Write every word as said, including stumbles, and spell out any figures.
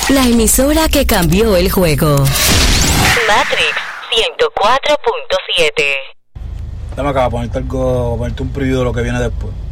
La emisora que cambió el juego. Matrix ciento cuatro punto siete. Dame acá, ponerte algo, ponerte un preview de lo que viene después.